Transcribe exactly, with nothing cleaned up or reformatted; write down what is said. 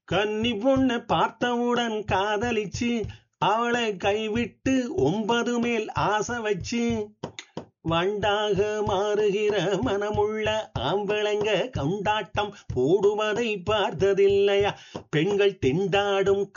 கன்னி பொண்ண பார்த்தவுடன் காதலிச்சு அவளை கைவிட்டு ஒன்பது மேல் ஆசை வச்சு வண்டாக மாறுகிற மனமுள்ள ஆம்பளங்க கொண்டாட்டம் போடுவதை பார்த்ததில்லையா? பெண்கள் திண்டாடும்